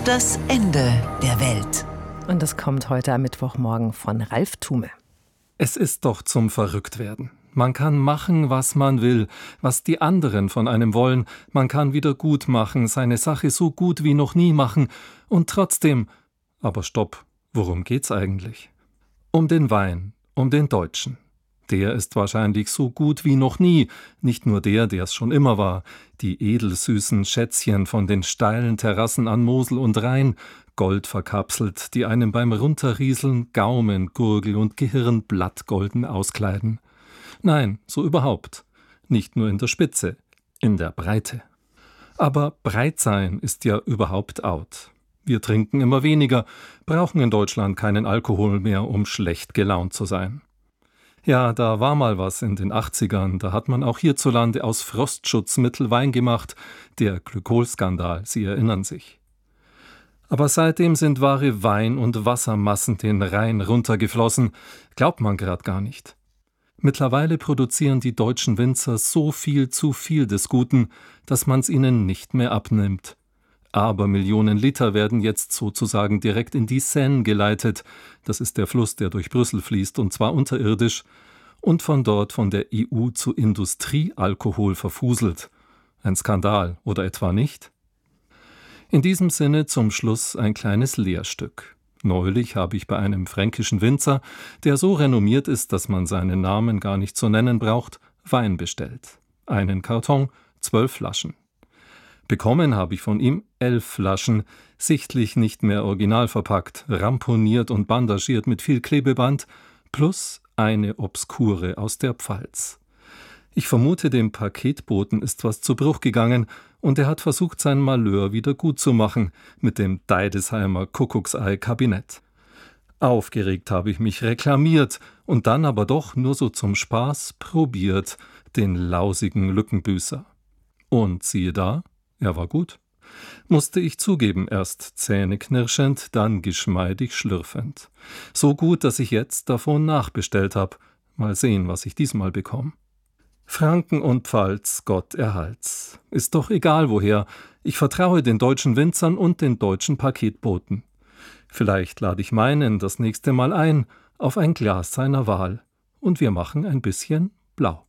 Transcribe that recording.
Das Ende der Welt. Und das kommt heute am Mittwochmorgen von Ralf Thume. Es ist doch zum Verrücktwerden. Man kann machen, was man will, was die anderen von einem wollen. Man kann wieder gut machen, seine Sache so gut wie noch nie machen. Und trotzdem, aber stopp, worum geht's eigentlich? Um den Wein, um den Deutschen. Der ist wahrscheinlich so gut wie noch nie. Nicht nur der es schon immer war. Die edelsüßen Schätzchen von den steilen Terrassen an Mosel und Rhein, Gold verkapselt, die einem beim Runterrieseln Gaumen, Gurgel und Gehirn blattgolden auskleiden. Nein, so überhaupt. Nicht nur in der Spitze, in der Breite. Aber breit sein ist ja überhaupt out. Wir trinken immer weniger, brauchen in Deutschland keinen Alkohol mehr, um schlecht gelaunt zu sein. Ja, da war mal was in den 80ern, da hat man auch hierzulande aus Frostschutzmittel Wein gemacht, der Glykolskandal, Sie erinnern sich. Aber seitdem sind wahre Wein- und Wassermassen den Rhein runtergeflossen, glaubt man grad gar nicht. Mittlerweile produzieren die deutschen Winzer so viel zu viel des Guten, dass man's ihnen nicht mehr abnimmt. Aber Millionen Liter werden jetzt sozusagen direkt in die Seine geleitet. Das ist der Fluss, der durch Brüssel fließt, und zwar unterirdisch. Und von dort von der EU zu Industriealkohol verfuselt. Ein Skandal, oder etwa nicht? In diesem Sinne zum Schluss ein kleines Lehrstück. Neulich habe ich bei einem fränkischen Winzer, der so renommiert ist, dass man seinen Namen gar nicht zu nennen braucht, Wein bestellt. Einen Karton, 12 Flaschen. Bekommen habe ich von ihm 11 Flaschen, sichtlich nicht mehr original verpackt, ramponiert und bandagiert mit viel Klebeband, plus eine obskure aus der Pfalz. Ich vermute, dem Paketboten ist was zu Bruch gegangen und er hat versucht, sein Malheur wieder gut zu machen mit dem Deidesheimer Kuckucksei-Kabinett. Aufgeregt habe ich mich reklamiert und dann aber doch nur so zum Spaß probiert, den lausigen Lückenbüßer. Und siehe da, er war gut. Musste ich zugeben, erst zähneknirschend, dann geschmeidig schlürfend. So gut, dass ich jetzt davon nachbestellt habe. Mal sehen, was ich diesmal bekomme. Franken und Pfalz, Gott erhalt's. Ist doch egal woher. Ich vertraue den deutschen Winzern und den deutschen Paketboten. Vielleicht lade ich meinen das nächste Mal ein, auf ein Glas seiner Wahl. Und wir machen ein bisschen blau.